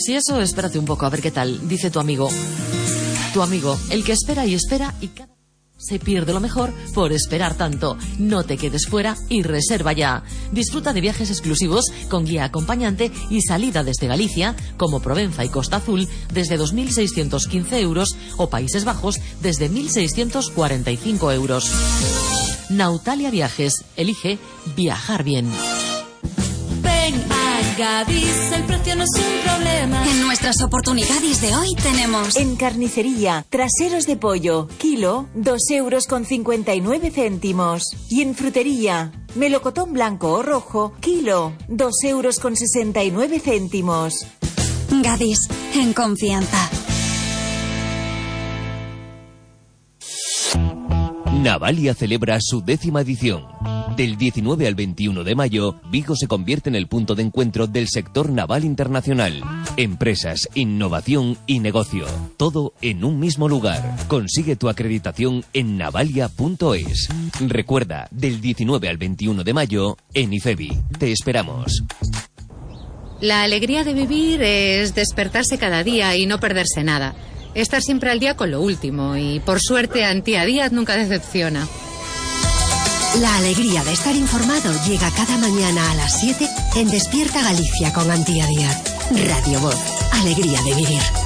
Si eso, espérate un poco a ver qué tal, dice tu amigo. Tu amigo, el que espera y espera y cada... se pierde lo mejor por esperar tanto. No te quedes fuera y reserva ya. Disfruta de viajes exclusivos con guía acompañante y salida desde Galicia, como Provenza y Costa Azul, desde 2.615 euros o Países Bajos desde 1.645 euros. Nautalia Viajes. Elige viajar bien. Ven a Gadis, el precio no es un problema. En nuestras oportunidades de hoy tenemos... En carnicería, traseros de pollo, kilo, 2,59 €. Y en frutería, melocotón blanco o rojo, kilo, 2,69 €. Gadis, en confianza. Navalia celebra su 10ª edición. Del 19 al 21 de mayo, Vigo se convierte en el punto de encuentro del sector naval internacional. Empresas, innovación y negocio. Todo en un mismo lugar. Consigue tu acreditación en navalia.es. Recuerda, del 19 al 21 de mayo, en IFEBI. Te esperamos. La alegría de vivir es despertarse cada día y no perderse nada. Estar siempre al día con lo último y, por suerte, Antía Díaz nunca decepciona. La alegría de estar informado llega cada mañana a las 7 en Despierta Galicia con Antía Díaz. Radio Voz. Alegría de vivir.